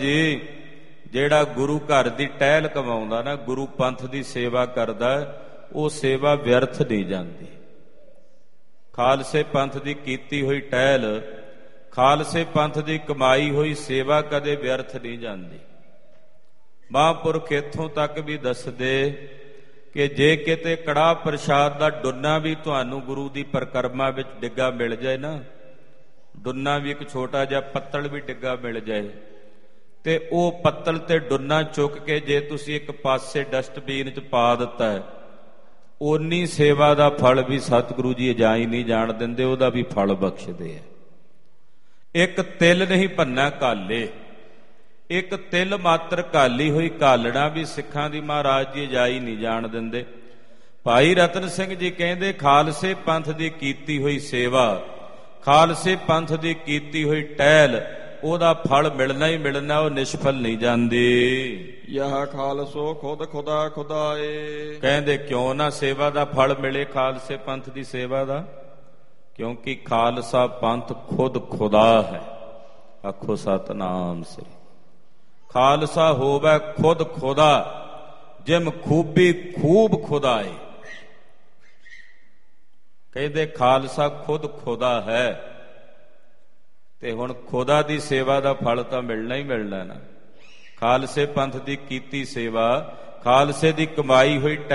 ਜੀ ਜਿਹੜਾ ਗੁਰੂ ਘਰ ਦੀ ਟਹਿਲ ਕਮਾਉਂਦਾ ਨਾ, ਗੁਰੂ ਪੰਥ ਦੀ ਸੇਵਾ ਕਰਦਾ, ਉਹ ਸੇਵਾ ਵਿਅਰਥ ਨਹੀਂ ਜਾਂਦੀ। ਖਾਲਸੇ ਪੰਥ ਦੀ ਕੀਤੀ ਹੋਈ ਟਹਿਲ, ਖਾਲਸੇ ਪੰਥ ਦੀ ਕਮਾਈ ਹੋਈ ਸੇਵਾ ਕਦੇ ਵਿਅਰਥ ਨਹੀਂ ਜਾਂਦੀ। ਮਹਾਂਪੁਰਖ ਇੱਥੋਂ ਤੱਕ ਵੀ ਦੱਸਦੇ ਕਿ ਜੇ ਕਿਤੇ ਕੜਾਹ ਪ੍ਰਸ਼ਾਦ ਦਾ ਡੁੰਨਾ ਵੀ ਤੁਹਾਨੂੰ ਗੁਰੂ ਦੀ ਪਰਿਕਰਮਾ ਵਿੱਚ ਡਿੱਗਾ ਮਿਲ ਜਾਏ ਨਾ, ਡੁੰਨਾ ਵੀ ਇੱਕ ਛੋਟਾ ਜਿਹਾ ਪੱਤਲ ਵੀ ਡਿੱਗਾ ਮਿਲ ਜਾਏ, ਤੇ ਉਹ ਪੱਤਲ ਤੇ ਡੁੰਨਾ ਚੁੱਕ ਕੇ ਜੇ ਤੁਸੀਂ ਇੱਕ ਪਾਸੇ ਡਸਟਬੀਨ 'ਚ ਪਾ ਦਿੱਤਾ ਹੈ, ਓਨੀ ਸੇਵਾ ਦਾ ਫਲ ਵੀ ਸਤਿਗੁਰੂ ਜੀ ਅਜਾਈ ਨਹੀਂ ਜਾਣ ਦਿੰਦੇ, ਉਹਦਾ ਵੀ ਫਲ ਬਖਸ਼ਦੇ ਆ। ਇੱਕ ਤਿਲ ਨਹੀਂ ਭੰਨਾ ਕਾਲੇ, ਇੱਕ ਤਿਲ ਮਾਤਰ ਕਾਲੀ ਹੋਈ ਕਾਲਣਾ ਵੀ ਸਿੱਖਾਂ ਦੀ ਮਹਾਰਾਜ ਜੀ ਅਜਾਈ ਨਹੀਂ ਜਾਣ ਦਿੰਦੇ। ਭਾਈ ਰਤਨ ਸਿੰਘ ਜੀ ਕਹਿੰਦੇ ਖਾਲਸੇ ਪੰਥ ਦੀ ਕੀਤੀ ਹੋਈ ਸੇਵਾ, ਖਾਲਸੇ ਪੰਥ ਦੀ ਕੀਤੀ ਹੋਈ ਟਹਿਲ, ਉਹਦਾ ਫਲ ਮਿਲਣਾ ਹੀ ਮਿਲਣਾ, ਉਹ ਨਿਸ਼ਫਲ ਨਹੀਂ ਜਾਂਦੀ। ਯਹ ਖਾਲਸੋ ਖੁਦ ਖੁਦਾ ਖੁਦਾਏ। ਕਹਿੰਦੇ ਕਿਉਂ ਨਾ ਸੇਵਾ ਦਾ ਫਲ ਮਿਲੇ ਖਾਲਸੇ ਪੰਥ ਦੀ ਸੇਵਾ ਦਾ? ਕਿਉਂਕਿ ਖਾਲਸਾ ਪੰਥ ਖੁਦ ਖੁਦਾ ਹੈ। ਆਖੋ ਸਤਨਾਮ ਸ੍ਰੀ। ਖਾਲਸਾ ਹੋਵੇ ਖੁਦ ਖੁਦਾ, ਜਿਮ ਖੂਬੀ ਖੂਬ ਖੁਦਾਏ। ਕਹਿੰਦੇ ਖਾਲਸਾ ਖੁਦ ਖੁਦਾ ਹੈ, ਤੇ ਹੁਣ ਖੁਦਾ ਦੀ ਸੇਵਾ ਦਾ ਫਲ ਤਾਂ ਮਿਲਣਾ ਹੀ ਮਿਲਣਾ ਨਾ। ਖਾਲਸੇ ਪੰਥ ਦੀ ਕੀਤੀ ਸੇਵਾ, ਖਾਲਸੇ ਦੀ ਕਮਾਈ ਹੋਈ